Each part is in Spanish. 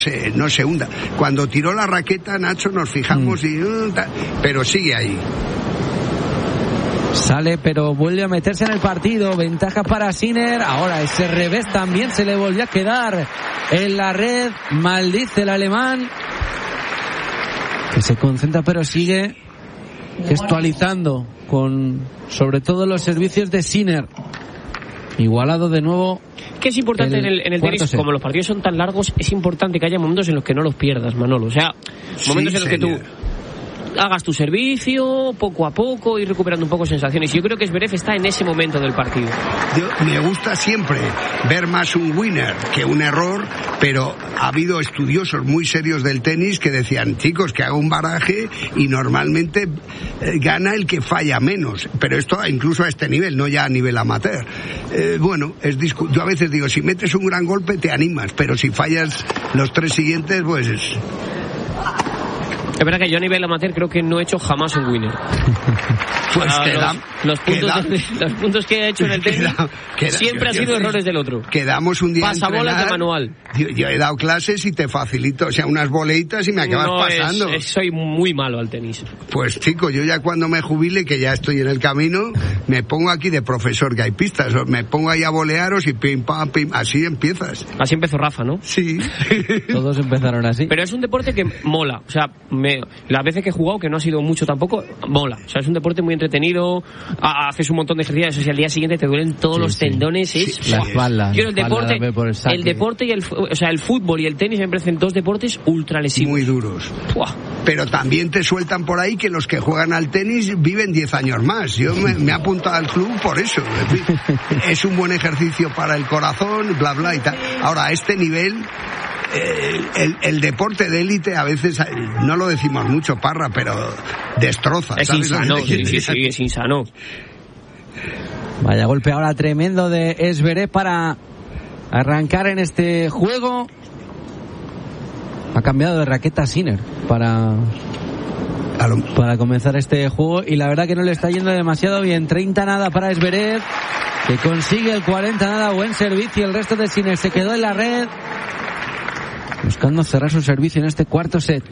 no se hunda. Cuando tiró la raqueta, Nacho, nos fijamos pero sigue ahí. Sale, pero vuelve a meterse en el partido. Ventaja para Sinner. Ahora ese revés también se le volvió a quedar en la red. Maldice el alemán, que se concentra pero sigue gestualizando con sobre todo los servicios de Sinner. Igualado de nuevo. Que es importante en el tenis, como los partidos son tan largos, es importante que haya momentos en los que no los pierdas, Manolo. O sea, momentos en los que tú hagas tu servicio poco a poco, ir recuperando un poco sensaciones. Yo creo que Zverev está en ese momento del partido. Me gusta siempre ver más un winner que un error, pero ha habido estudiosos muy serios del tenis que decían, chicos, que haga un baraje y normalmente gana el que falla menos, pero esto incluso a este nivel, no ya a nivel amateur. Bueno, yo a veces digo, si metes un gran golpe te animas, pero si fallas los 3 siguientes, pues es verdad que yo a nivel amateur creo que no he hecho jamás un winner. Pues los puntos que he hecho en el tenis siempre han sido errores del otro. Quedamos un día pasabolas de manual. Yo he dado clases y te facilito, o sea, unas boleitas y me acabas pasando. Soy muy malo al tenis. Pues chico, yo ya cuando me jubile, que ya estoy en el camino, me pongo aquí de profesor que hay pistas, me pongo ahí a bolearos y pim pam pim, así empiezas. Así empezó Rafa, ¿no? Sí. Todos empezaron así. Pero es un deporte que mola, o sea, las veces que he jugado, que no ha sido mucho tampoco, mola. O sea, es un deporte muy entretenido, haces un montón de ejercicios y al día siguiente te duelen todos los tendones. La espalda. Yo el deporte y el fútbol y el tenis me parecen 2 deportes ultra lesivos. Muy duros. Pero también te sueltan por ahí que los que juegan al tenis viven 10 años más. Yo me he apuntado al club por eso. Es un buen ejercicio para el corazón, bla bla y tal. Ahora, a este nivel, el deporte de élite a veces, no lo decimos mucho, Parra, pero destroza. Es insano, sí, es insano. Vaya golpe ahora tremendo de Zverev para arrancar en este juego. Ha cambiado de raqueta Sinner para comenzar este juego y la verdad que no le está yendo demasiado bien. 30-nada para Zverev, que consigue el 40-nada, buen servicio. El resto de Sinner se quedó en la red buscando cerrar su servicio en este cuarto set.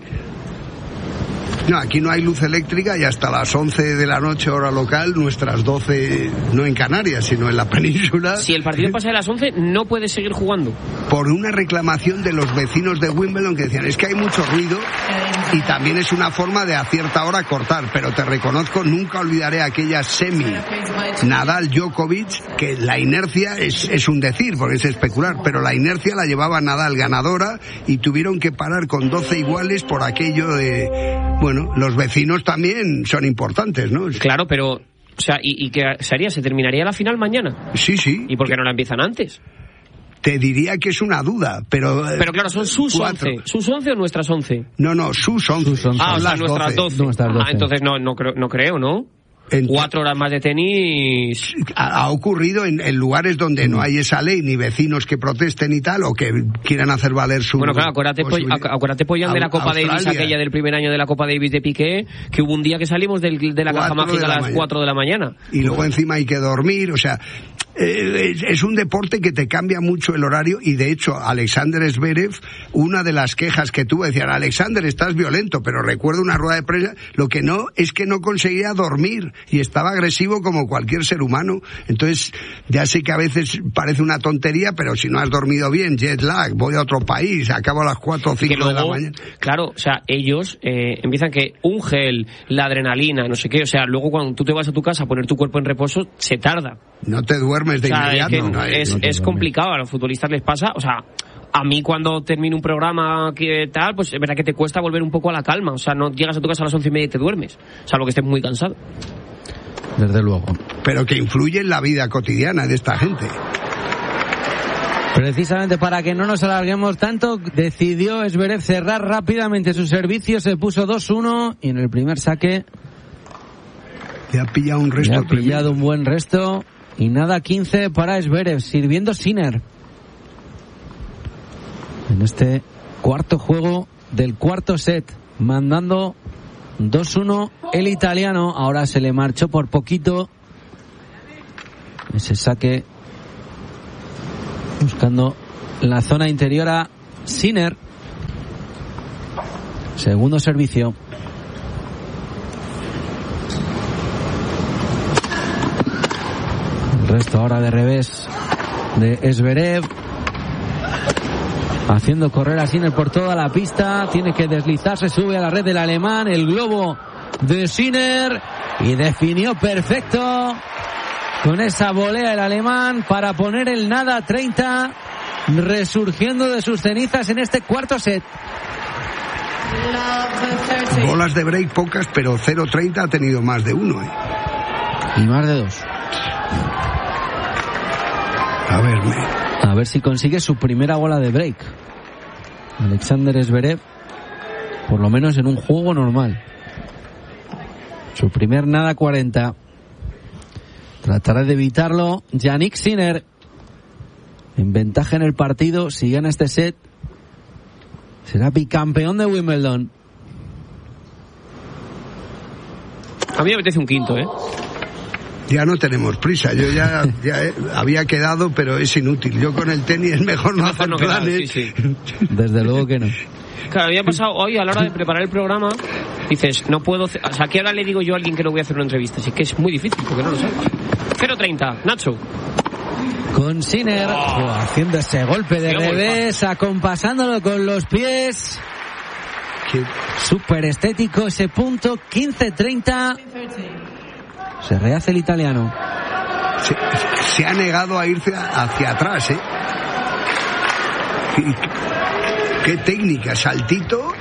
No, aquí no hay luz eléctrica y hasta las 11 de la noche hora local, nuestras 12, no en Canarias, sino en la península. Si el partido pasa de las 11, no puedes seguir jugando. Por una reclamación de los vecinos de Wimbledon que decían, es que hay mucho ruido y también es una forma de a cierta hora cortar, pero te reconozco, nunca olvidaré aquella semi Nadal-Djokovic, que la inercia es un decir, porque es especular, pero la inercia la llevaba Nadal ganadora y tuvieron que parar con 12 iguales por aquello de... Bueno, los vecinos también son importantes, ¿no? Claro, pero, o sea, ¿y qué se haría? ¿Se terminaría la final mañana? Sí. ¿Y por qué no la empiezan antes? Te diría que es una duda, pero... Pero claro, ¿son sus 11? ¿Sus 11 o nuestras 11? No, sus 11. Ah, o sea, nuestras 12. Entonces no creo, ¿no? 4 horas más de tenis. Ha ocurrido en lugares donde no hay esa ley, ni vecinos que protesten y tal, o que quieran hacer valer su... Bueno, claro, acuérdate Pollán, de la Copa Davis, aquella del primer año de la Copa Davis de Piqué, que hubo un día que salimos de la caja mágica a las 4 de la mañana. Y luego encima hay que dormir, o sea... Es un deporte que te cambia mucho el horario y de hecho Alexander Zverev, una de las quejas que tuvo, decían, Alexander, estás violento, pero recuerdo una rueda de prensa, lo que no es que no conseguía dormir y estaba agresivo como cualquier ser humano. Entonces ya sé que a veces parece una tontería, pero si no has dormido bien, jet lag, voy a otro país, acabo a las 4 o 5 luego, de la mañana. Claro, o sea, ellos empiezan que un gel, la adrenalina, no sé qué, o sea, luego cuando tú te vas a tu casa a poner tu cuerpo en reposo, se tarda. No te duermes de inmediato. Es complicado, a los futbolistas les pasa, o sea, a mí cuando termino un programa que tal, pues es verdad que te cuesta volver un poco a la calma, o sea, no llegas a tu casa a las 11:30 y te duermes, salvo que estés muy cansado. Desde luego. Pero que influye en la vida cotidiana de esta gente. Precisamente para que no nos alarguemos tanto, decidió Zverev cerrar rápidamente su servicio, se puso 2-1 y en el primer saque le ha pillado un resto. Le ha pillado un buen resto. Y nada, 15 para Zverev, sirviendo Sinner. En este cuarto juego del cuarto set, mandando 2-1 el italiano. Ahora se le marchó por poquito ese saque, buscando la zona interior a Sinner. Segundo servicio. El resto ahora de revés de Zverev. Haciendo correr a Sinner por toda la pista. Tiene que deslizarse, sube a la red del alemán. El globo de Sinner. Y definió perfecto con esa volea el alemán para poner el nada 30. Resurgiendo de sus cenizas en este cuarto set. Bolas de break pocas, pero 0-30 ha tenido más de uno. Y más de dos. A ver si consigue su primera bola de break. Alexander Zverev, por lo menos en un juego normal. Su primer nada 40. Tratará de evitarlo Jannik Sinner. En ventaja en el partido, si gana este set, será bicampeón de Wimbledon. A mí me apetece un quinto, Ya no tenemos prisa. Yo ya había quedado, pero es inútil. Yo con el tenis es mejor no hacer planes. Sí. Desde luego que no. Claro, había pasado hoy a la hora de preparar el programa. Dices, no puedo. O sea, ¿qué hora le digo yo a alguien que no voy a hacer una entrevista? Así que es muy difícil, porque no lo sé. 0-30, Nacho. Con Sinner haciendo ese golpe de revés, acompasándolo con los pies. Súper estético ese punto. 15-30. Se rehace el italiano. Se ha negado a irse hacia atrás, Qué técnica, saltito.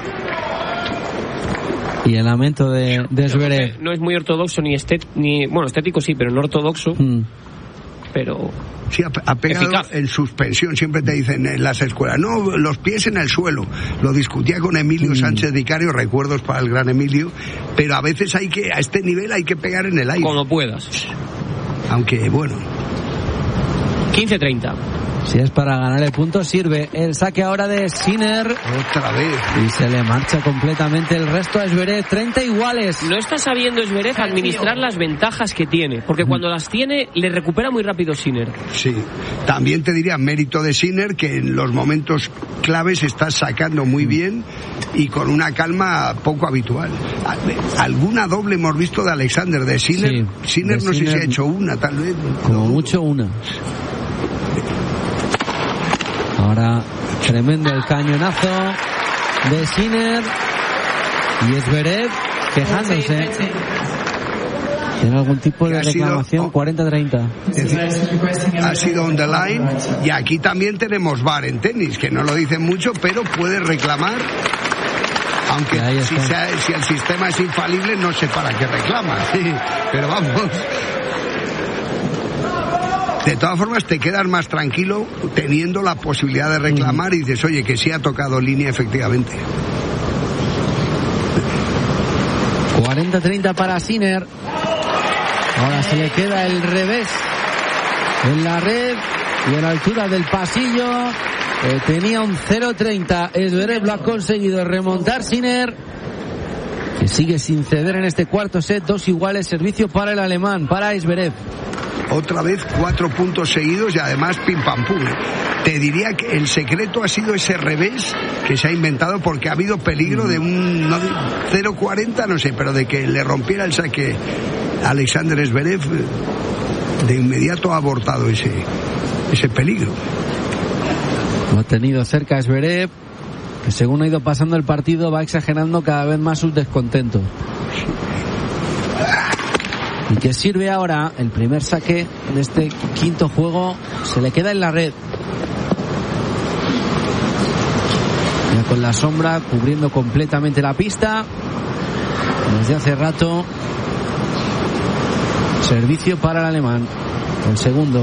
Y el lamento de Zverev. No es muy ortodoxo bueno, estético sí, pero no ortodoxo. Pero sí, ha pegado eficaz. En suspensión. Siempre te dicen en las escuelas, no, los pies en el suelo. Lo discutía con Emilio Sánchez Vicario, recuerdos para el gran Emilio, pero a veces a este nivel hay que pegar en el aire. Como puedas. Aunque, bueno. 15-30. Si es para ganar el punto, sirve el saque ahora de Sinner. Otra vez. Y se le marcha completamente el resto a Zverev. 30 iguales. No está sabiendo Zverev administrar las ventajas que tiene, porque cuando las tiene, le recupera muy rápido Sinner. Sí. También te diría mérito de Sinner, que en los momentos claves está sacando muy bien y con una calma poco habitual. Alguna doble hemos visto de Alexander, de Sinner. Sí, Sinner no sé si ha hecho una, tal vez. Como mucho una. Ahora tremendo el cañonazo de Sinner y Zverev quejándose. ¿Tiene algún tipo de reclamación? 40-30. Ha sido on the line. Y aquí también tenemos VAR en tenis, que no lo dicen mucho, pero puede reclamar. Aunque si el sistema es infalible, no sé para qué reclama. Sí, pero vamos. De todas formas, te quedas más tranquilo teniendo la posibilidad de reclamar y dices, oye, que sí ha tocado línea efectivamente. 40-30 para Sinner. Ahora se le queda el revés en la red y a la altura del pasillo. Tenía un 0-30. Zverev lo ha conseguido remontar. Sinner, que sigue sin ceder en este cuarto set. 2 iguales, servicio para el alemán, para Zverev. Otra vez 4 puntos seguidos y además pim pam pum. Te diría que el secreto ha sido ese revés que se ha inventado, porque ha habido peligro de un 0-40, no sé, pero de que le rompiera el saque Alexander Zverev. De inmediato ha abortado ese peligro. Lo ha tenido cerca Zverev, que según ha ido pasando el partido va exagerando cada vez más sus descontentos. Y que sirve ahora el primer saque de este quinto juego. Se le queda en la red. Ya con la sombra cubriendo completamente la pista. Desde hace rato. Servicio para el alemán. El segundo.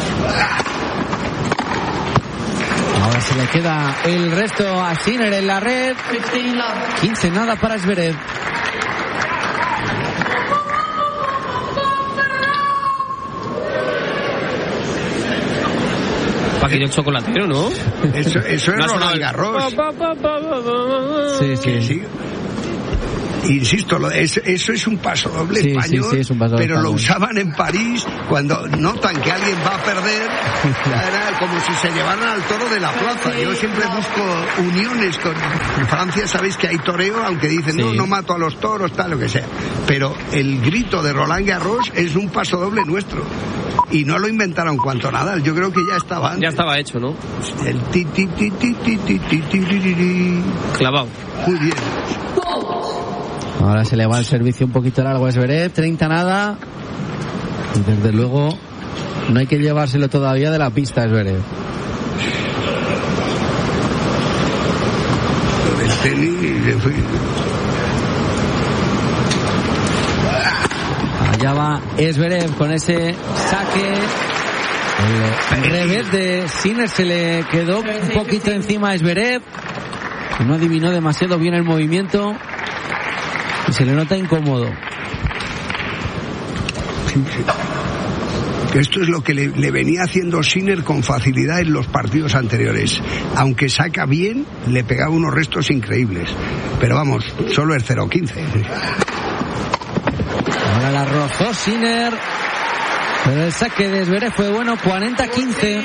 Ahora se le queda el resto a Sinner en la red. 15 nada para Zverev. Paquito el chocolatero, ¿no? Eso es Roland Garros. Sí. insisto, eso es un pasodoble español, sí, es un pasodoble pero español. lo usaban en París cuando notan que alguien va a perder, era como si se llevaran al toro de la plaza. Yo siempre busco uniones con Francia, sabéis que hay toreo, aunque dicen no mato a los toros, tal, lo que sea, pero el grito de Roland Garros es un pasodoble nuestro. Y no lo inventaron cuanto Nadal, yo creo que ya estaba antes. Ya estaba hecho, ¿no? El ti ti ti ti ti ti ti ti ti. Clavado. Muy bien. Ahora se le va el servicio un poquito largo a Zverev, 30 nada. Y desde luego no hay que llevárselo todavía de la pista a Zverev. El tenis, en fin. Allá va Zverev con ese saque. El revés de Sinner se le quedó un poquito encima a Zverev. No adivinó demasiado bien el movimiento y se le nota incómodo. Esto es lo que le venía haciendo Sinner con facilidad en los partidos anteriores. Aunque saca bien, le pegaba unos restos increíbles. Pero vamos, solo es 0-15. Ahora la rozó Sinner, pero el saque de Zverev fue bueno, 40-15.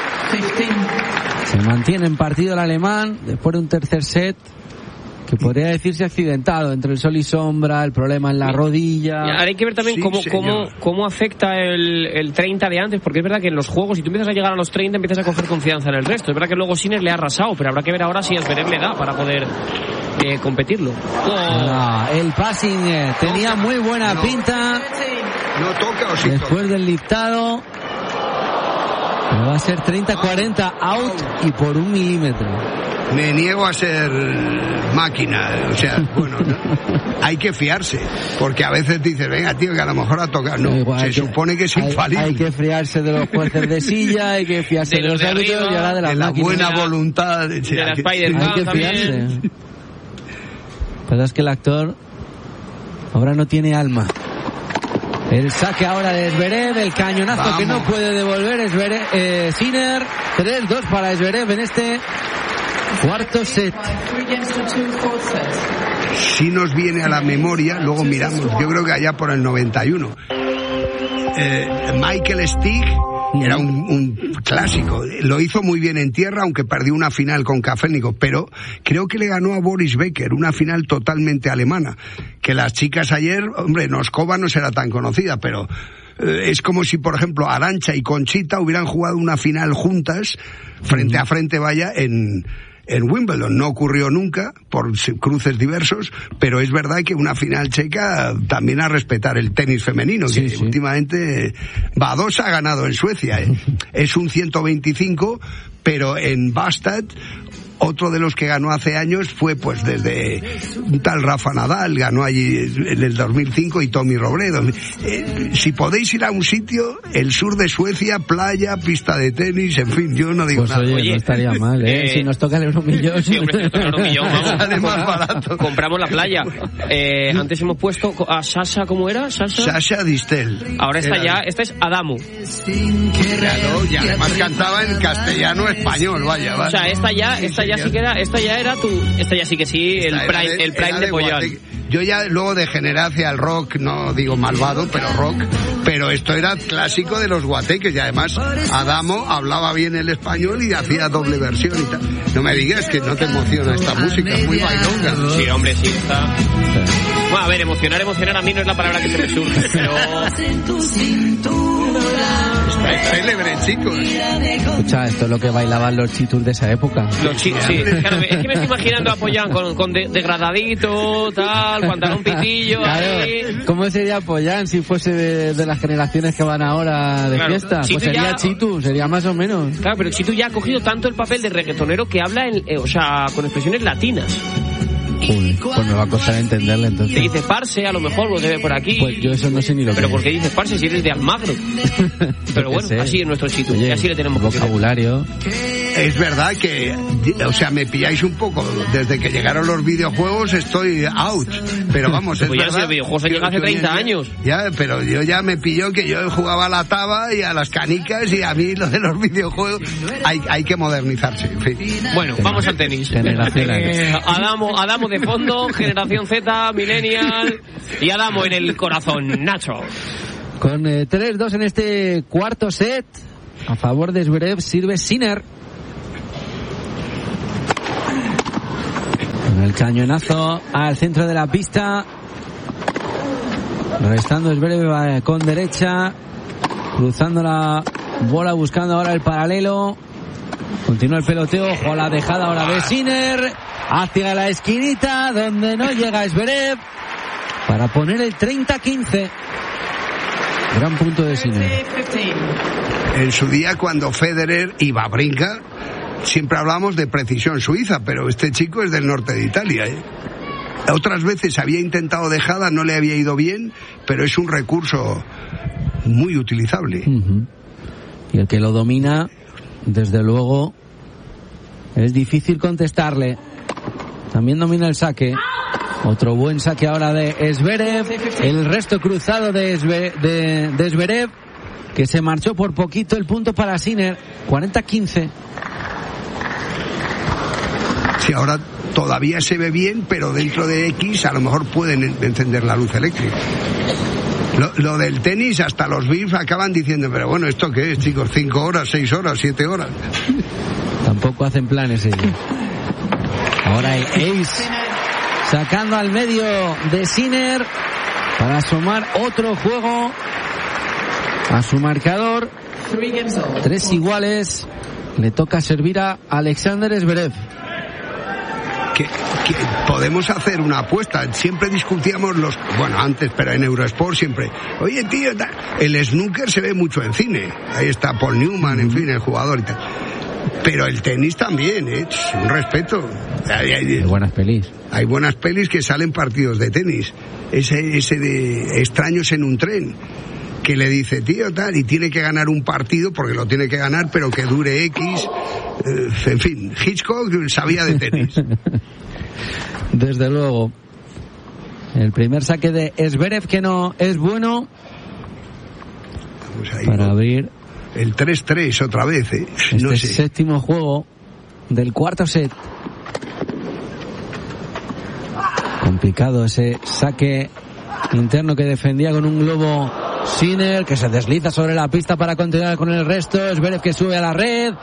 Se mantiene en partido el alemán después de un tercer set que podría decirse accidentado, entre el sol y sombra, el problema en la rodilla. Ahora hay que ver también cómo afecta el 30 de antes, porque es verdad que en los juegos, si tú empiezas a llegar a los 30, empiezas a coger confianza en el resto. Es verdad que luego Sinner le ha arrasado, pero habrá que ver ahora si a Zverev le da para poder competirlo. El passing tenía muy buena pinta. No toca o sí después del dictado. Pero va a ser 30-40 out y por 1 milímetro. Me niego a ser máquina, o sea, bueno, hay que fiarse, porque a veces dices, venga tío, que a lo mejor a tocar, no, se supone que es infalible. Hay que fiarse de los jueces de silla, hay que fiarse de los árbitros y ahora de la buena voluntad de la Spider-Man, hay que fiarse. Pero es que el actor ahora no tiene alma. El saque ahora de Zverev, el cañonazo que no puede devolver Sinner. 3-2 para Zverev en este cuarto set. Si nos viene a la memoria, luego miramos, yo creo que allá por el 91. Michael Stich era un clásico, lo hizo muy bien en tierra, aunque perdió una final con Kafelnikov, pero creo que le ganó a Boris Becker, una final totalmente alemana, que las chicas ayer, hombre, Noskova no será tan conocida, pero es como si, por ejemplo, Arantxa y Conchita hubieran jugado una final juntas, frente a frente, vaya, en Wimbledon. No ocurrió nunca por cruces diversos, pero es verdad que una final checa también a respetar el tenis femenino, que últimamente Badosa ha ganado en Suecia, es un 125, pero en Bastad otro de los que ganó hace años fue pues desde un tal Rafa Nadal, ganó allí en el 2005, y Tommy Robredo. Si podéis ir a un sitio, el sur de Suecia, playa, pista de tenis, en fin, yo no digo pues nada. Oye, no estaría mal, si nos toca el Euromillón. Sí, hombre, si nos toca el Euromillón, vamos. Sale más barato. Compramos la playa. Antes hemos puesto a Sasha, ¿cómo era? Sasha Distel. Ahora esta es Adamo. Claro, y además cantaba en castellano español, vaya. O sea, esta ya sí que era, esta ya sí que sí, el prime de Pollán. Yo ya luego degeneré hacia el rock, no digo malvado, pero rock, pero esto era clásico de los guateques, y además Adamo hablaba bien el español y hacía doble versión y tal. No me digas que no te emociona esta música, es muy bailonga. Sí, hombre, sí, está... Bueno, a ver, emocionar a mí no es la palabra que se me surge, pero... Es célebre, chicos. Escucha, esto es lo que bailaban los chitus de esa época. Los chitus, sí. Claro, es que me estoy imaginando a Pollán con degradadito, tal, pantalón pitillo. Claro. ¿Cómo sería Pollán si fuese de las generaciones que van ahora de fiesta? Chitu pues sería Chitu, sería más o menos. Claro, pero Chitu ya ha cogido tanto el papel de reggaetonero que habla con expresiones latinas. Uy, pues me va a costar entenderle entonces. Te dice parce, a lo mejor lo debe por aquí. Pues yo eso no sé ni lo que Pero ¿por qué dices parce si eres de Almagro? Pero bueno, así es nuestro Chitu. Oye, y así le tenemos vocabulario. Es verdad que, o sea, me pilláis un poco. Desde que llegaron los videojuegos estoy out. Pero vamos, es pues verdad. Los videojuegos han llegado hace 30 años. Ya, pero yo ya me pilló que yo jugaba a la taba y a las canicas, y a mí lo de los videojuegos hay que modernizarse. En fin. Bueno, vamos al tenis. Adamo de fondo, generación Z, millennial, y Adamo en el corazón. Nacho. Con 3-2 en este cuarto set, a favor de Zverev, sirve Sinner. Con el cañonazo al centro de la pista. Restando Zverev con derecha. Cruzando la bola, buscando ahora el paralelo. Continúa el peloteo, ojo a la dejada ahora de Sinner. Hacia la esquinita, donde no llega Zverev. Para poner el 30-15. Gran punto de Sinner. En su día, cuando Federer y Wawrinka, siempre hablamos de precisión suiza, pero este chico es del norte de Italia, ¿eh? Otras veces había intentado dejada, no le había ido bien, pero es un recurso muy utilizable. Y el que lo domina, desde luego, es difícil contestarle. También domina el saque. Otro buen saque ahora de Zverev. El resto cruzado de Zverev, que se marchó por poquito. El punto para Sinner. 40-15. Sí, ahora todavía se ve bien, pero dentro de X a lo mejor pueden encender la luz eléctrica. Lo del tenis, hasta los BIF acaban diciendo, pero bueno, ¿esto qué es, chicos? 5 horas, 6 horas, 7 horas. Tampoco hacen planes ellos. Ahora el ace, sacando al medio de Sinner para sumar otro juego a su marcador. 3 iguales. Le toca servir a Alexander Zverev. Que podemos hacer una apuesta. Siempre discutíamos antes, pero en Eurosport siempre, oye tío, el snooker se ve mucho en cine, ahí está Paul Newman, en fin, el jugador y tal, pero el tenis también, un respeto. Hay buenas pelis. Hay buenas pelis que salen partidos de tenis. Ese de Extraños en un tren, que le dice, tío, tal, y tiene que ganar un partido, porque lo tiene que ganar, pero que dure X. En fin, Hitchcock sabía de tenis. Desde luego. El primer saque de Zverev, que no es bueno. Vamos ahí, para abrir el 3-3 otra vez, no sé. Séptimo juego del cuarto set. Complicado ese saque interno que defendía con un globo Sinner, que se desliza sobre la pista para continuar con el resto. Zverev que sube a la red.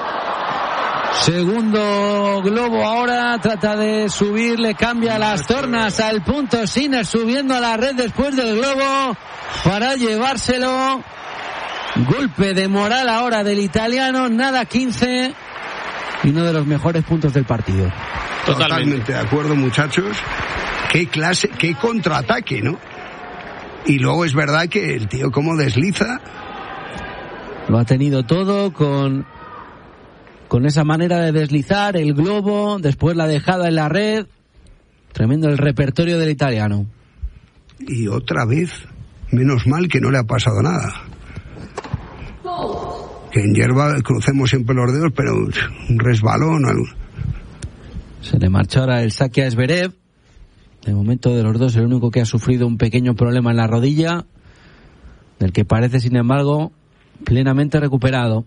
Segundo globo ahora, trata de subir, le cambia las tornas al punto. Sinner subiendo a la red después del globo para llevárselo. Golpe de moral ahora del italiano, nada 15. Y uno de los mejores puntos del partido. Totalmente de acuerdo, muchachos. Qué clase, qué contraataque, ¿no? Y luego es verdad que el tío como desliza. Lo ha tenido todo con esa manera de deslizar, el globo, después la dejada en la red. Tremendo el repertorio del italiano. Y otra vez, menos mal que no le ha pasado nada. Que en hierba crucemos siempre los dedos, pero un resbalón o algo. Se le marcha ahora el saque a Zverev. De momento, de los dos, el único que ha sufrido un pequeño problema en la rodilla, del que parece, sin embargo, plenamente recuperado.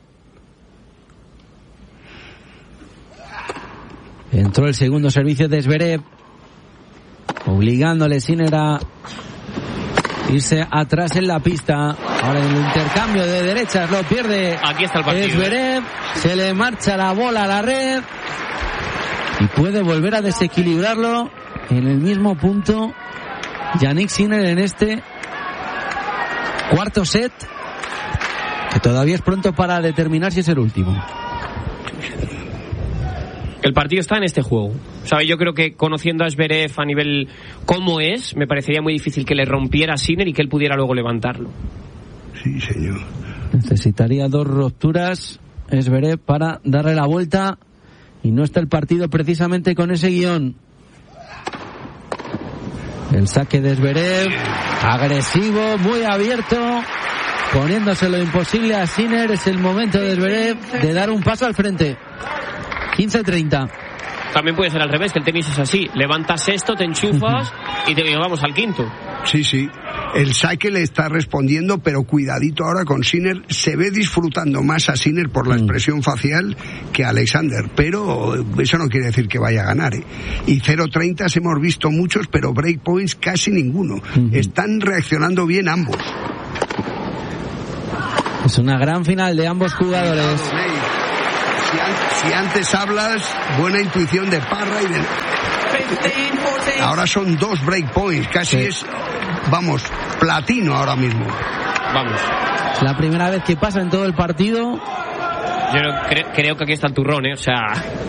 Entró el segundo servicio de Zverev, obligándole Sinner a irse atrás en la pista. Ahora en el intercambio de derechas lo pierde. Aquí está el partido. Zverev, se le marcha la bola a la red y puede volver a desequilibrarlo en el mismo punto Jannik Sinner en este cuarto set, que todavía es pronto para determinar si es el último. El partido está en este juego. ¿Sabe? Yo creo que conociendo a Zverev a nivel como es, me parecería muy difícil que le rompiera a Sinner y que él pudiera luego levantarlo. Sí, señor. Necesitaría 2 rupturas Zverev para darle la vuelta, y no está el partido precisamente con ese guión. El saque de Zverev, agresivo, muy abierto, poniéndose lo imposible a Sinner. Es el momento de Zverev de dar un paso al frente. 15-30. También puede ser al revés, que el tenis es así. Levantas esto, te enchufas y te vamos al quinto. Sí. El saque le está respondiendo, pero cuidadito ahora con Sinner. Se ve disfrutando más a Sinner por la expresión facial que a Alexander, pero eso no quiere decir que vaya a ganar, ¿eh? Y 0-30 hemos visto muchos, pero breakpoints casi ninguno. Están reaccionando bien ambos. Es una gran final de ambos jugadores. Si antes hablas, buena intuición de Parra y de... Ahora son 2 breakpoints, casi es, vamos, platino ahora mismo. Vamos. Es la primera vez que pasa en todo el partido. Yo creo que aquí está el turrón, o sea...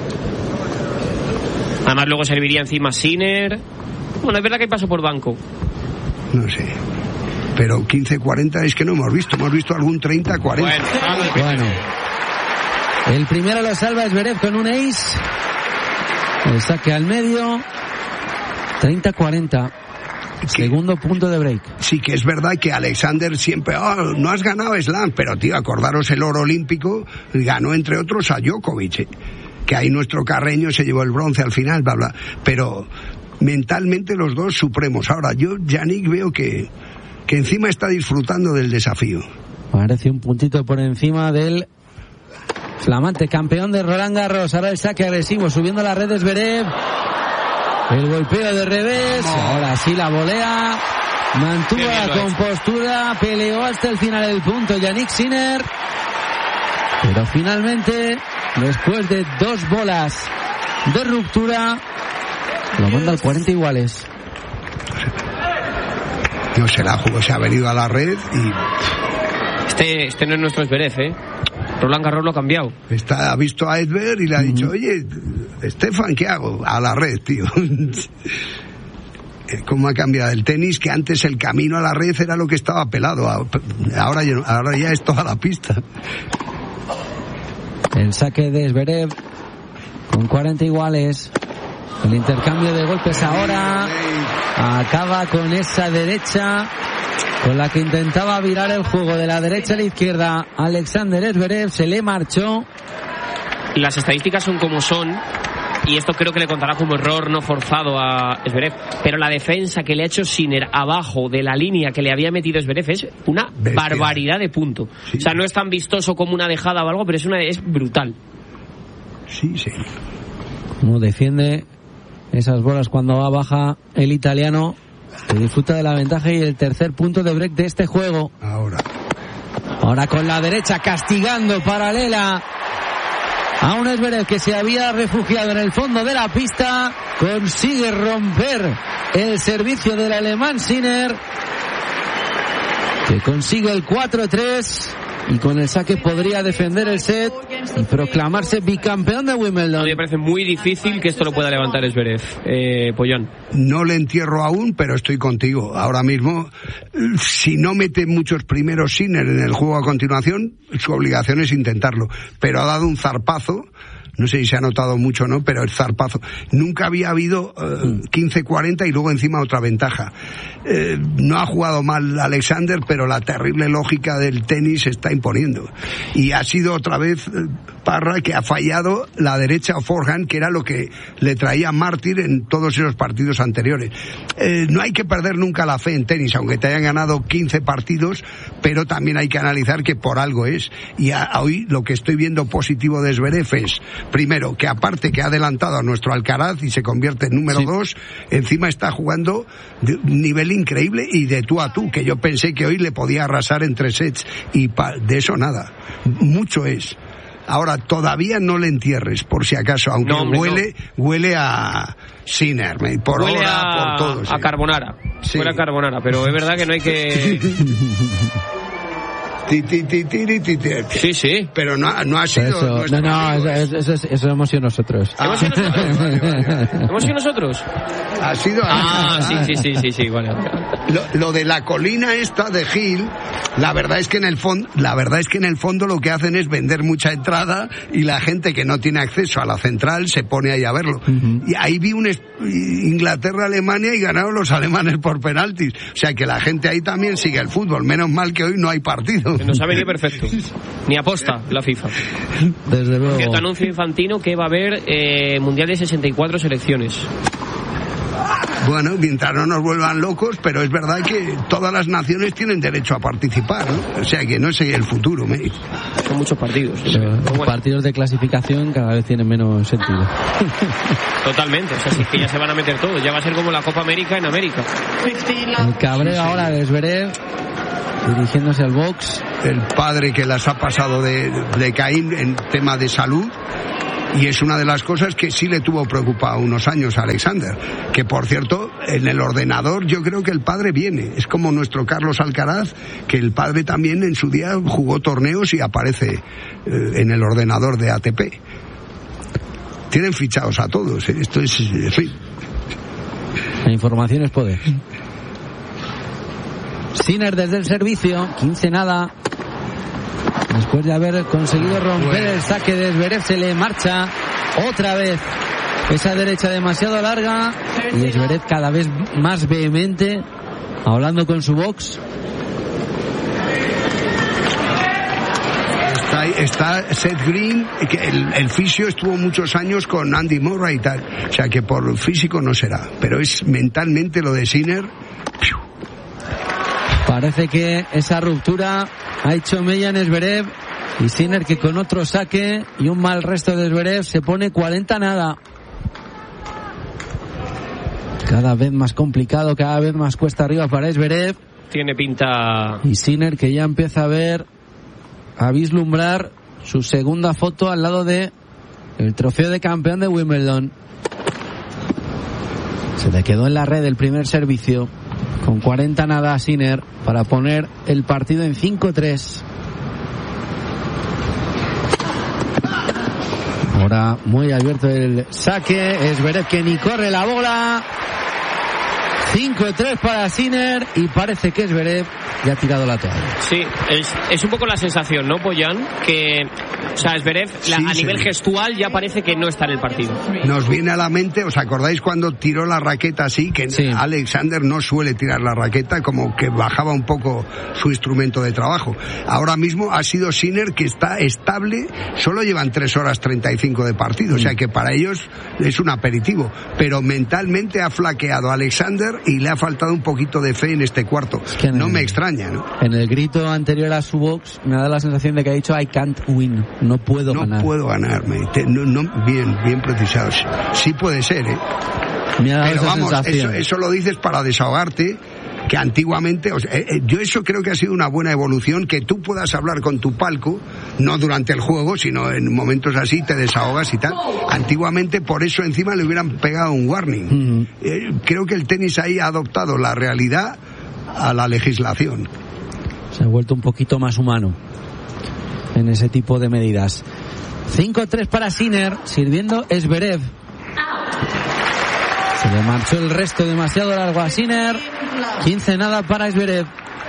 Además luego serviría encima Sinner. Bueno, es verdad que paso por banco. No sé. Pero 15-40 es que no hemos visto algún 30-40. Bueno. El primero lo salva Zverev con un ace. El saque al medio. 30-40. Segundo punto de break. Sí, que es verdad que Alexander siempre, no has ganado Slam, pero tío, acordaros el oro olímpico, ganó entre otros a Djokovic, que ahí nuestro carreño se llevó el bronce al final, bla, bla. Pero mentalmente los dos supremos. Ahora, yo, Yannick, veo que encima está disfrutando del desafío. Parece un puntito por encima del flamante campeón de Roland Garros. Ahora el saque agresivo, subiendo la red de Zverev. El golpeo de revés. Ahora sí la volea. Mantuvo la compostura. Peleó hasta el final del punto Yannick Sinner. Pero finalmente, después de 2 bolas de ruptura, lo manda al 40 iguales. No se la jugó, se ha venido a la red y... Este no es nuestro Zverev, Roland Garros lo ha cambiado. Ha visto a Edberg y le ha dicho, oye, Stefan, ¿qué hago? A la red, tío. ¿Cómo ha cambiado el tenis? Que antes el camino a la red era lo que estaba pelado. Ahora ya es toda la pista. El saque de Zverev con 40 iguales. El intercambio de golpes ahora. Acaba con esa derecha con la que intentaba virar el juego de la derecha a la izquierda. Alexander Zverev se le marchó. Las estadísticas son como son, y esto creo que le contará como error no forzado a Zverev, pero la defensa que le ha hecho Sinner abajo de la línea que le había metido Zverev es una barbaridad de punto. Sí. O sea, no es tan vistoso como una dejada o algo, pero es brutal. Sí. Como defiende esas bolas cuando va baja el italiano, que disfruta de la ventaja y el tercer punto de break de este juego. Ahora con la derecha castigando paralela a un Zverev que se había refugiado en el fondo de la pista. Consigue romper el servicio del alemán Sinner, que consigue el 4-3 y con el saque podría defender el set y proclamarse bicampeón de Wimbledon. A mí me parece muy difícil que esto lo pueda levantar Zverev, Pollón. No le entierro aún, pero estoy contigo. Ahora mismo, si no mete muchos primeros Sinner en el juego a continuación, su obligación es intentarlo. Pero ha dado un zarpazo. No sé si se ha notado mucho o no, pero el zarpazo. Nunca había habido 15-40 y luego encima otra ventaja. No ha jugado mal Alexander, pero la terrible lógica del tenis se está imponiendo. Y ha sido otra vez Parra que ha fallado la derecha forehand, que era lo que le traía Mártir en todos esos partidos anteriores. No hay que perder nunca la fe en tenis, aunque te hayan ganado 15 partidos, pero también hay que analizar que por algo es. Y hoy lo que estoy viendo positivo de Zverev es, primero, que aparte que ha adelantado a nuestro Alcaraz y se convierte en número 2, encima está jugando de un nivel increíble y de tú a tú, que yo pensé que hoy le podía arrasar en 3 sets y de eso nada. Mucho es. Ahora, todavía no le entierres, por si acaso, aunque huele a Sinner, por huele hora, por todo. A Carbonara. Sí. Huele a Carbonara, pero es verdad que no hay que... Sí. Pero no ha sido... Eso hemos sido nosotros. ¿Hemos sido nosotros? Ha sido... Sí, vale. Lo de la colina esta de Gil, la verdad es que en el fondo lo que hacen es vender mucha entrada y la gente que no tiene acceso a la central se pone ahí a verlo. Y ahí vi un Inglaterra-Alemania y ganaron los alemanes por penaltis. O sea que la gente ahí también sigue el fútbol. Menos mal que hoy no hay partido. Nos ha venido perfecto. Ni aposta la FIFA. Desde luego. Cierto anuncio infantino que va a haber Mundial de 64 selecciones. Bueno, mientras no nos vuelvan locos, pero es verdad que todas las naciones tienen derecho a participar, ¿no? O sea que no sé el futuro, ¿me? Son muchos partidos. Los partidos de clasificación cada vez tienen menos sentido. Totalmente, o sea, si es que ya se van a meter todos, ya va a ser como la Copa América en América. El cabreo ahora de Zverev, dirigiéndose al box. El padre que las ha pasado de Caín en tema de salud. Y es una de las cosas que sí le tuvo preocupado unos años a Alexander. Que, por cierto, en el ordenador yo creo que el padre viene. Es como nuestro Carlos Alcaraz, que el padre también en su día jugó torneos y aparece en el ordenador de ATP. Tienen fichados a todos. Esto es... En fin. La información es poder. Sinner desde el servicio, 15-0. Después de haber conseguido romper el saque de Zverev, se le marcha otra vez esa derecha demasiado larga y Zverev cada vez más vehemente, hablando con su box. Está Seth Green, que el fisio estuvo muchos años con Andy Murray y tal, o sea que por físico no será, pero es mentalmente lo de Sinner. Parece que esa ruptura ha hecho mella en Zverev y Sinner, que con otro saque y un mal resto de Zverev se pone 40-0. Cada vez más complicado, cada vez más cuesta arriba para Zverev. Tiene pinta. Y Sinner, que ya empieza a vislumbrar su segunda foto al lado de el trofeo de campeón de Wimbledon. Se le quedó en la red el primer servicio con 40-0 a Sinner para poner el partido en 5-3. Ahora muy abierto el saque. Zverev que ni corre la bola. 5-3 para Sinner y parece que Zverev ya ha tirado la toalla. Sí, es un poco la sensación, ¿no, Poyan? Que, o sea, Zverev a nivel gestual ya parece que no está en el partido. Nos viene a la mente, ¿os acordáis cuando tiró la raqueta así? Que sí. Alexander no suele tirar la raqueta, como que bajaba un poco su instrumento de trabajo. Ahora mismo ha sido Sinner, que está estable, solo llevan 3 horas 35 de partido, o sea que para ellos es un aperitivo, pero mentalmente ha flaqueado Alexander y le ha faltado un poquito de fe en este cuarto. Es que no me extraña, ¿no? En el grito anterior a su box me ha dado la sensación de que ha dicho I can't win, no puedo ganar. No puedo ganarme. Bien precisado. Sí puede ser, ¿eh? Me ha dado pero esa vamos, sensación. Eso lo dices para desahogarte, que antiguamente, yo eso creo que ha sido una buena evolución, que tú puedas hablar con tu palco, no durante el juego, sino en momentos así, te desahogas y tal. Antiguamente por eso encima le hubieran pegado un warning. Creo que el tenis ahí ha adoptado la realidad a la legislación. Se ha vuelto un poquito más humano en ese tipo de medidas. 5-3 para Sinner, sirviendo Zverev. Se le marchó el resto demasiado largo a Sinner. 15-0 para Zverev.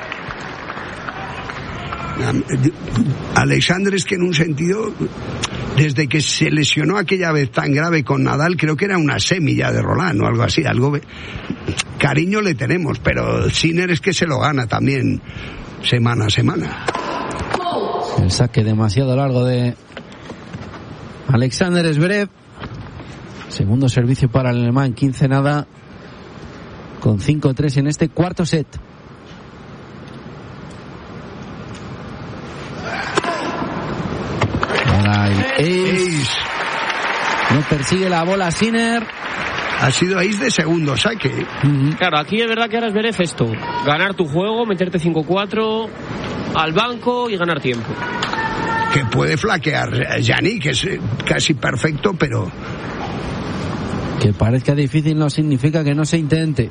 Alexander es que en un sentido, desde que se lesionó aquella vez tan grave con Nadal, creo que era una semilla de Roland o algo así, cariño le tenemos, pero Sinner es que se lo gana también semana a semana. El saque demasiado largo de Alexander Zverev. Segundo servicio para el alemán, 15-0, con 5-3 en este cuarto set. Ahora el ace. No persigue la bola Sinner. Ha sido ace de segundo saque. Claro, aquí es verdad que ahora es Zverev esto. Ganar tu juego, meterte 5-4 al banco y ganar tiempo. Que puede flaquear Yannick, que es casi perfecto, pero... Que parezca difícil no significa que no se intente.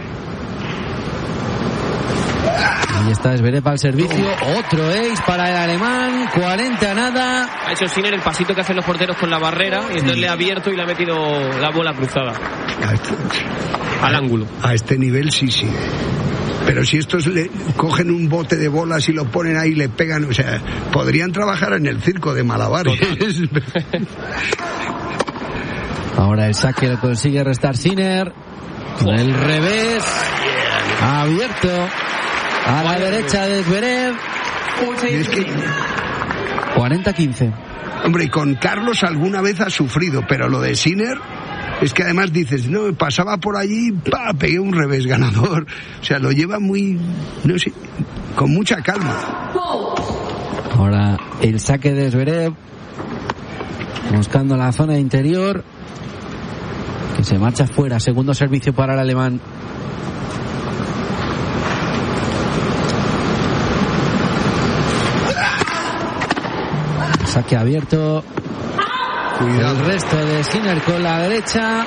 Ahí está Zverev al servicio. Otro ace para el alemán. 40-0. Ha hecho Sinner el pasito que hacen los porteros con la barrera y entonces le ha abierto y le ha metido la bola cruzada al ángulo. A este nivel sí. Pero si estos le cogen un bote de bolas y lo ponen ahí y le pegan, o sea, podrían trabajar en el circo de malabares. Ahora el saque lo consigue restar Sinner. Con el revés. Abierto a la derecha de Zverev. Y es que 40-15. Hombre, con Carlos alguna vez ha sufrido, pero lo de Sinner es que además dices, no, pasaba por allí, pegué un revés ganador. O sea, lo lleva muy, no sé, con mucha calma. Ahora el saque de Zverev, buscando la zona interior, que se marcha fuera. Segundo servicio para el alemán. Saque abierto. Cuidado. El resto de Sinner con la derecha.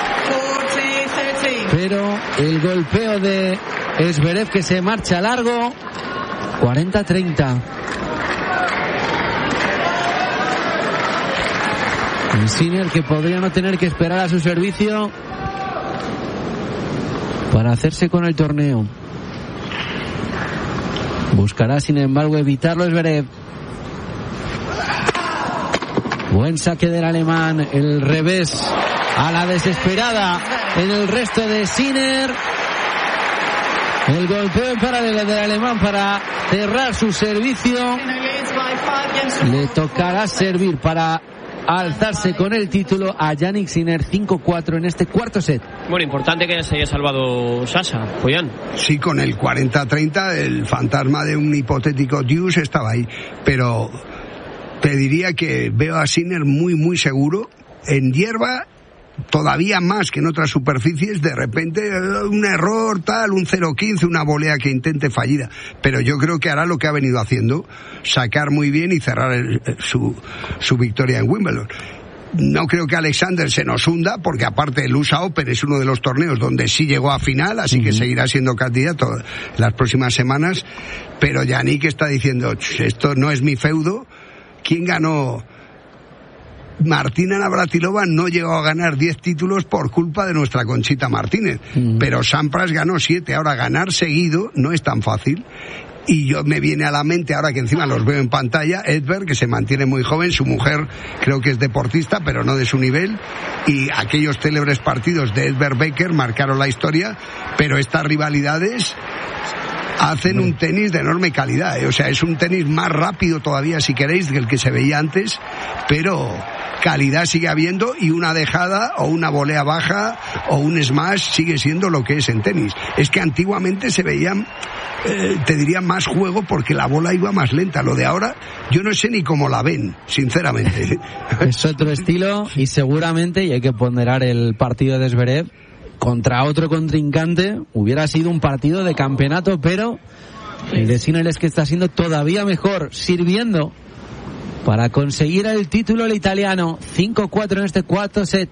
Pero el golpeo de Zverev que se marcha largo. 40-30. El Sinner que podría no tener que esperar a su servicio para hacerse con el torneo. Buscará sin embargo evitarlo Zverev. Buen saque del alemán, el revés a la desesperada en el resto de Sinner. El golpeo en paralelo del alemán para cerrar su servicio. Le tocará servir para alzarse con el título a Jannik Sinner. 5-4 en este cuarto set. Bueno, importante que se haya salvado Sasha, Poyan. Sí, con el 40-30 el fantasma de un hipotético deuce estaba ahí, pero te diría que veo a Sinner muy muy seguro en hierba, todavía más que en otras superficies. De repente un error tal, un 0-15, una volea que intente fallida, pero yo creo que hará lo que ha venido haciendo, sacar muy bien y cerrar su victoria en Wimbledon. No creo que Alexander se nos hunda, porque aparte el USA Open es uno de los torneos donde sí llegó a final, así que seguirá siendo candidato las próximas semanas, pero Jannik está diciendo, esto no es mi feudo. ¿Quién ganó? Martina Navratilova no llegó a ganar 10 títulos por culpa de nuestra Conchita Martínez, pero Sampras ganó 7. Ahora ganar seguido no es tan fácil. Y yo me viene a la mente, ahora que encima los veo en pantalla, Edberg, que se mantiene muy joven, su mujer creo que es deportista, pero no de su nivel, y aquellos célebres partidos de Edberg Becker marcaron la historia, pero estas rivalidades hacen un tenis de enorme calidad, o sea, es un tenis más rápido todavía, si queréis, que el que se veía antes, pero calidad sigue habiendo, y una dejada o una volea baja o un smash sigue siendo lo que es en tenis. Es que antiguamente se veían, te diría, más juego porque la bola iba más lenta. Lo de ahora yo no sé ni cómo la ven, sinceramente. Es otro estilo, y seguramente, y hay que ponderar el partido de Zverev contra otro contrincante, hubiera sido un partido de campeonato, pero el de Sinner es que está siendo todavía mejor, sirviendo para conseguir el título el italiano. 5-4 en este cuarto set.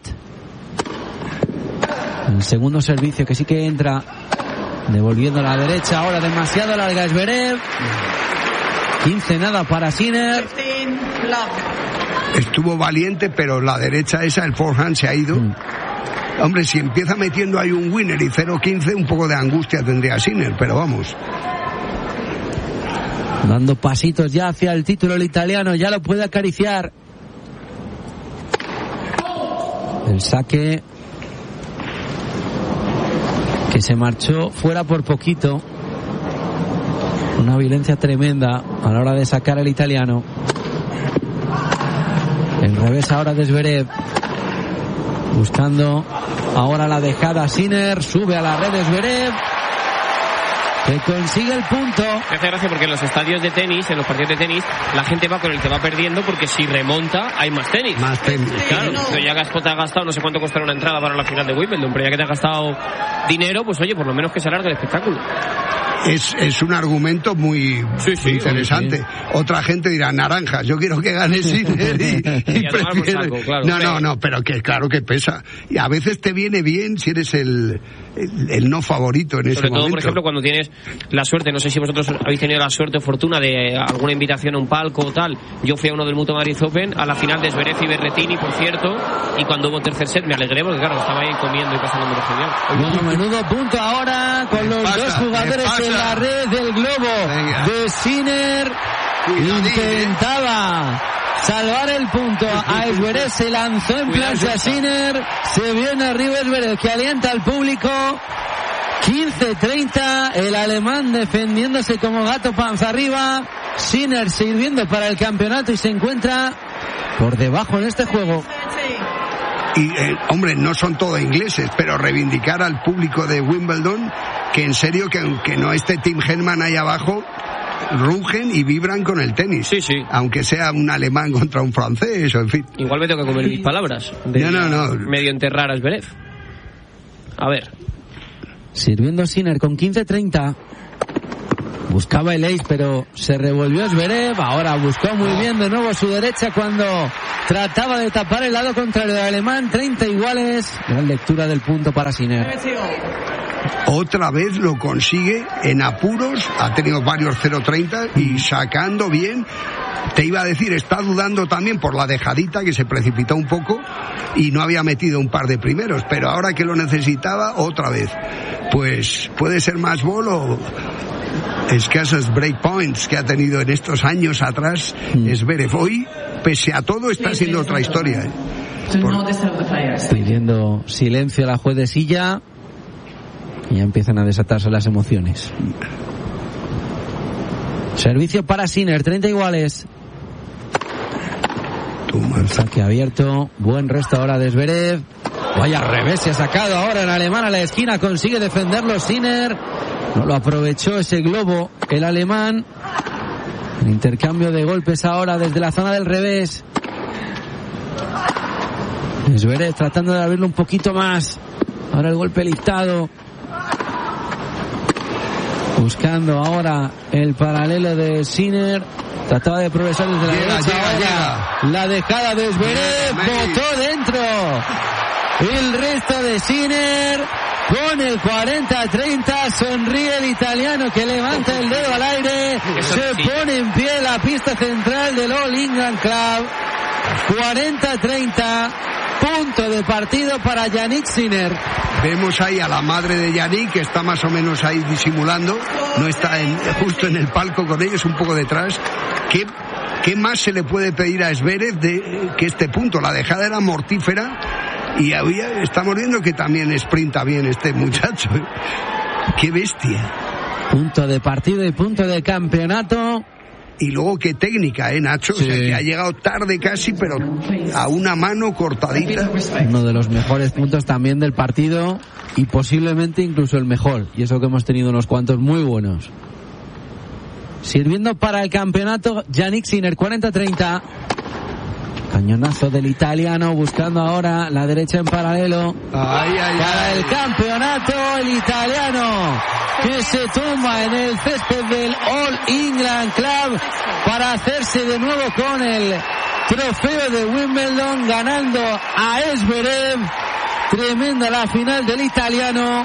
El segundo servicio que sí que entra, devolviendo a la derecha, ahora demasiado larga Zverev. 15 nada para Sinner. Estuvo valiente, pero la derecha esa, el forehand se ha ido. Hombre, si empieza metiendo ahí un winner y 0-15, un poco de angustia tendría Sinner, pero vamos. Dando pasitos ya hacia el título el italiano, ya lo puede acariciar. El saque que se marchó fuera por poquito. Una violencia tremenda a la hora de sacar el italiano. El revés ahora de Zverev. Buscando ahora la dejada Sinner, sube a la red de Zverev, que consigue el punto. Me hace gracia porque en los estadios de tenis, en los partidos de tenis, la gente va con el que va perdiendo, porque si remonta hay más tenis. Más tenis. Claro, pero ya te has gastado, no sé cuánto costará una entrada para la final de Wimbledon, pero ya que te has gastado dinero, pues oye, por lo menos que se alargue el espectáculo. Es un argumento muy interesante. Sí. Otra gente dirá, naranjas, yo quiero que gane Sinner y saco, claro. No, pero que claro que pesa. Y a veces te viene bien si eres el no favorito en ese momento. Sobre todo, por ejemplo, cuando tienes la suerte, no sé si vosotros habéis tenido la suerte o fortuna de alguna invitación a un palco o tal. Yo fui a uno del Mutua Madrid Open, a la final de Zverev y Berrettini, por cierto, y cuando hubo tercer set me alegré porque claro, estaba ahí comiendo y pasando muy genial. Bueno, menudo punto ahora con los dos jugadores en la red del globo de Sinner. Intentaba salvar el punto a Zverev, se lanzó en plancha Sinner, se viene arriba Zverev, que alienta al público. 15-30, el alemán defendiéndose como gato panza arriba. Sinner sirviendo para el campeonato y se encuentra por debajo en este juego. Y, hombre, no son todos ingleses, pero reivindicar al público de Wimbledon que en serio, que aunque no esté Tim Henman ahí abajo, rugen y vibran con el tenis. Sí, sí. Aunque sea un alemán contra un francés, o en fin. Igual me tengo que comer mis palabras. No. Medio enterrar a Zverev. A ver. Sirviendo Sinner con 15-30. Buscaba el ace, pero se revolvió Zverev. Ahora buscó muy bien de nuevo su derecha cuando trataba de tapar el lado contrario del alemán. 30 iguales. Gran lectura del punto para Sinner. Otra vez lo consigue en apuros. Ha tenido varios 0-30 y sacando bien. Te iba a decir, está dudando también por la dejadita, que se precipitó un poco y no había metido un par de primeros, pero ahora que lo necesitaba, otra vez. Pues puede ser más bol o escasos breakpoints que ha tenido en estos años atrás Zverev. Hoy, pese a todo, está siendo otra historia. Pidiendo silencio a la juez de silla y ya empiezan a desatarse las emociones. Servicio para Sinner, 30 iguales. El saque abierto, buen resto ahora de Zverev. Vaya revés se ha sacado ahora en alemán a la esquina, consigue defenderlo Sinner. No lo aprovechó ese globo el alemán. El intercambio de golpes ahora desde la zona del revés. Zverev tratando de abrirlo un poquito más. Ahora el golpe listado. Buscando ahora el paralelo de Sinner. Trataba de progresar desde la derecha. Llega. La dejada de Zverev. Botó dentro. El resto de Sinner. Con el 40-30 sonríe el italiano que levanta el dedo al aire. Se pone en pie la pista central del All England Club. 40-30. Punto de partido para Jannik Sinner. Vemos ahí a la madre de Jannik, que está más o menos ahí disimulando. No está justo en el palco con ellos, un poco detrás. ¿Qué más se le puede pedir a Zverev que este punto? La dejada era mortífera. Y estamos viendo que también sprinta bien este muchacho. ¡Qué bestia! Punto de partido y punto de campeonato. Y luego qué técnica, Nacho. Sí. O sea, que ha llegado tarde casi, pero a una mano cortadita. Uno de los mejores puntos también del partido y posiblemente incluso el mejor. Y eso que hemos tenido unos cuantos muy buenos. Sirviendo para el campeonato Jannik Sinner, 40-30. Cañonazo del italiano, buscando ahora la derecha en paralelo. Para el campeonato, el italiano que se tumba en el césped del All England Club para hacerse de nuevo con el trofeo de Wimbledon, ganando a Zverev. Tremenda la final del italiano.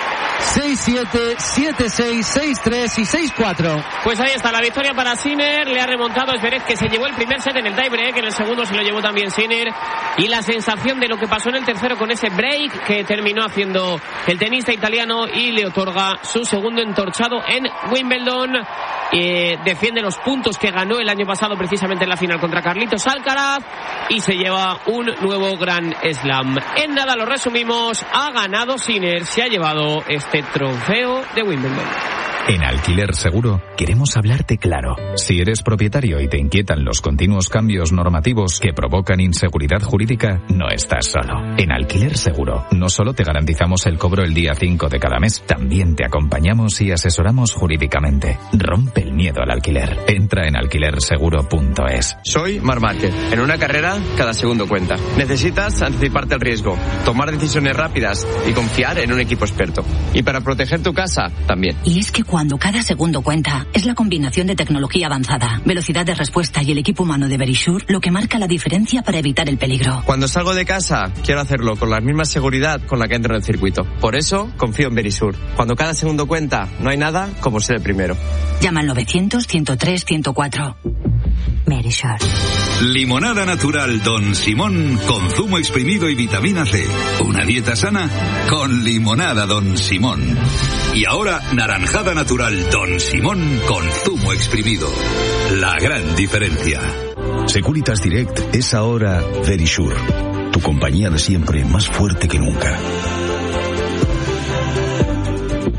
6-7, 7-6, 6-3 y 6-4. Pues ahí está la victoria para Sinner. Le ha remontado Zverev, que se llevó el primer set en el tiebreak. En el segundo se lo llevó también Sinner. Y la sensación de lo que pasó en el tercero con ese break que terminó haciendo el tenista italiano y le otorga su segundo entorchado en Wimbledon. Defiende los puntos que ganó el año pasado precisamente en la final contra Carlitos Alcaraz y se lleva un nuevo Grand Slam. En nada lo resumimos, ha ganado Sinner, se ha llevado este trofeo de Wimbledon. En Alquiler Seguro queremos hablarte claro. Si eres propietario y te inquietan los continuos cambios normativos que provocan inseguridad jurídica, no estás solo. En Alquiler Seguro no solo te garantizamos el cobro el día 5 de cada mes, también te acompañamos y asesoramos jurídicamente. Rompe el miedo al alquiler. Entra en alquilerseguro.es. Soy Marc Márquez. En una carrera, cada segundo cuenta. Necesitas anticiparte al riesgo, tomar decisiones rápidas y confiar en un equipo experto. Y para proteger tu casa, también. Y es que cuando cada segundo cuenta, es la combinación de tecnología avanzada, velocidad de respuesta y el equipo humano de Verisure lo que marca la diferencia para evitar el peligro. Cuando salgo de casa, quiero hacerlo con la misma seguridad con la que entro en el circuito. Por eso, confío en Verisure. Cuando cada segundo cuenta, no hay nada como ser el primero. Llama al 900-103-104. Verisure. Limonada natural Don Simón con zumo exprimido y vitamina C. Una dieta sana con limonada Don Simón. Y ahora naranjada natural Don Simón con zumo exprimido. La gran diferencia. Securitas Direct es ahora Verisure. Tu compañía de siempre, más fuerte que nunca.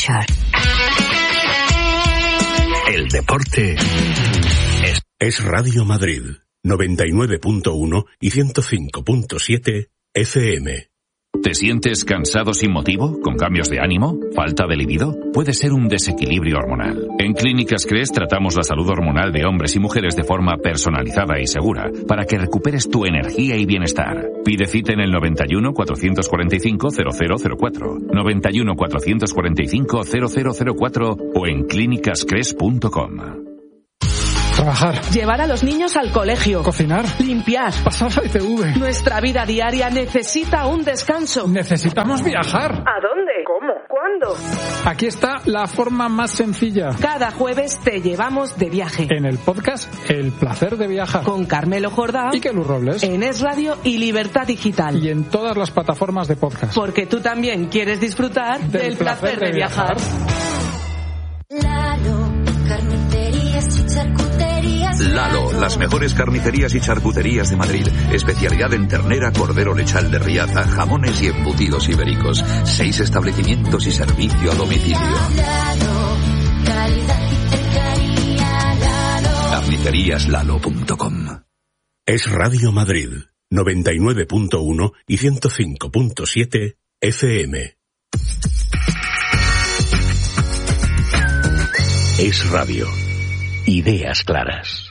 Verisure. El deporte es Radio Madrid, 99.1 y 105.7 FM. ¿Te sientes cansado sin motivo? ¿Con cambios de ánimo? ¿Falta de libido? Puede ser un desequilibrio hormonal. En Clínicas Cres tratamos la salud hormonal de hombres y mujeres de forma personalizada y segura para que recuperes tu energía y bienestar. Pide cita en el 91 445 0004, 91 445 0004 o en clínicascres.com. Trabajar. Llevar a los niños al colegio. Cocinar. Limpiar. Pasar la ITV. Nuestra vida diaria necesita un descanso. Necesitamos viajar. ¿A dónde? ¿Cómo? ¿Cuándo? Aquí está la forma más sencilla. Cada jueves te llevamos de viaje. En el podcast El Placer de Viajar. Con Carmelo Jordá. Y Kelu Robles. En Es Radio y Libertad Digital. Y en todas las plataformas de podcast. Porque tú también quieres disfrutar del placer de viajar. Lalo, carnicerías y charcuterías. Lalo, las mejores carnicerías y charcuterías de Madrid. Especialidad en ternera, cordero lechal de Riaza, jamones y embutidos ibéricos. 6 establecimientos y servicio a domicilio. Lalo, calidad y cercanía. Lalo. Carniceríaslalo.com. Es Radio Madrid, 99.1 y 105.7 FM. Es Radio. Ideas claras.